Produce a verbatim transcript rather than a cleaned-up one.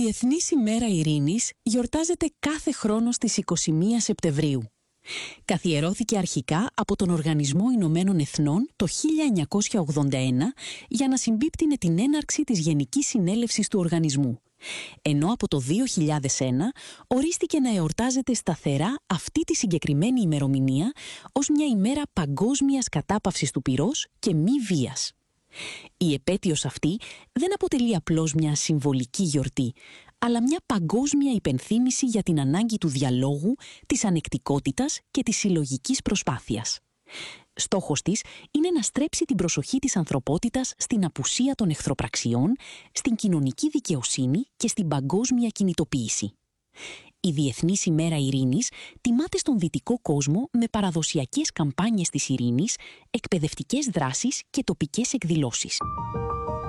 Διεθνής ημέρα ειρήνης γιορτάζεται κάθε χρόνο στις είκοσι μία Σεπτεμβρίου. Καθιερώθηκε αρχικά από τον Οργανισμό Ηνωμένων Εθνών το χίλια εννιακόσια ογδόντα ένα για να συμπίπτει με την έναρξη της Γενικής Συνέλευσης του Οργανισμού, ενώ από το δύο χιλιάδες ένα ορίστηκε να εορτάζεται σταθερά αυτή τη συγκεκριμένη ημερομηνία ως μια ημέρα παγκόσμιας κατάπαυσης του πυρός και μη βίας. Η επέτειος αυτή δεν αποτελεί απλώς μια συμβολική γιορτή, αλλά μια παγκόσμια υπενθύμηση για την ανάγκη του διαλόγου, της ανεκτικότητας και της συλλογικής προσπάθειας. Στόχος της είναι να στρέψει την προσοχή της ανθρωπότητας στην απουσία των εχθροπραξιών, στην κοινωνική δικαιοσύνη και στην παγκόσμια κινητοποίηση. Η Διεθνής ημέρα ειρήνης τιμάται στον δυτικό κόσμο με παραδοσιακές καμπάνιες της ειρήνης, εκπαιδευτικές δράσεις και τοπικές εκδηλώσεις.